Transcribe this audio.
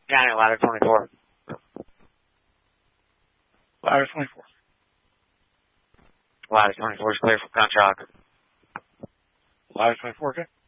County, ladder 24. Ladder 24. Ladder 24 is clear for contract. Ladder 24, okay.